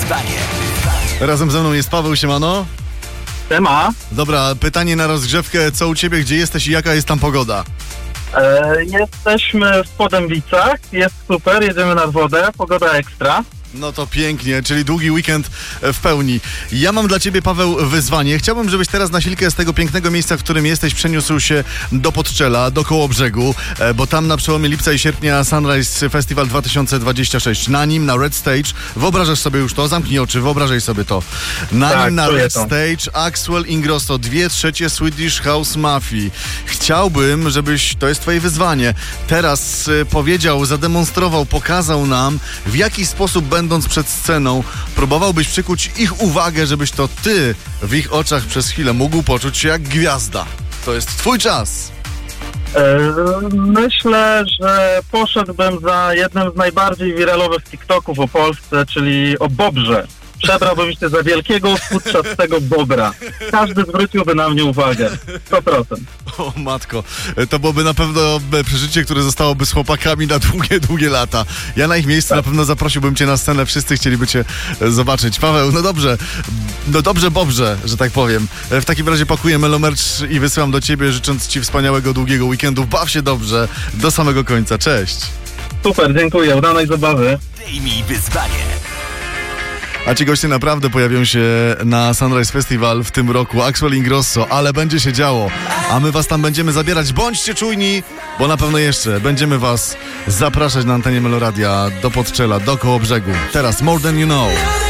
wyzwanie. Razem ze mną jest Paweł, siemano. Siema. Dobra, pytanie na rozgrzewkę, co u ciebie, gdzie jesteś i jaka jest tam pogoda? Jesteśmy w Podębicach, jest super, jedziemy nad wodę, pogoda ekstra. No to pięknie, czyli długi weekend w pełni. Ja mam dla ciebie, Paweł, wyzwanie. Chciałbym, żebyś teraz na chwilkę z tego pięknego miejsca, w którym jesteś, przeniósł się do Podczela, do Kołobrzegu, bo tam na przełomie lipca i sierpnia Sunrise Festival 2026. Na nim, na Red Stage, wyobrażasz sobie już to? Zamknij oczy, wyobrażaj sobie to. Na nim, na Red Stage, Axwell Ingrosso, 2/3 Swedish House Mafii. Chciałbym, żebyś, to jest twoje wyzwanie, teraz powiedział, zademonstrował, pokazał nam, w jaki sposób będąc przed sceną, próbowałbyś przykuć ich uwagę, żebyś to ty w ich oczach przez chwilę mógł poczuć się jak gwiazda. To jest twój czas. Myślę, że poszedłbym za jednym z najbardziej wiralowych TikToków o Polsce, czyli o Bobrze. Przebrałbym się za wielkiego, futrzastego bobra. Każdy zwróciłby na mnie uwagę. 100%. O matko, to byłoby na pewno przeżycie, które zostałoby z chłopakami na długie, długie lata. Ja na ich miejscu na pewno zaprosiłbym cię na scenę, wszyscy chcieliby cię zobaczyć. Paweł, no dobrze Bobrze, że tak powiem. W takim razie pakuję melomerch i wysyłam do ciebie, życząc ci wspaniałego, długiego weekendu. Baw się dobrze, do samego końca. Cześć. Super, dziękuję, udanej zabawy. Zdejmij wyzwanie. A ci goście naprawdę pojawią się na Sunrise Festival w tym roku. Axwell Ingrosso, ale będzie się działo. A my was tam będziemy zabierać. Bądźcie czujni, bo na pewno jeszcze będziemy was zapraszać na antenie Meloradia do Podczela, do Kołobrzegu. Teraz More Than You Know.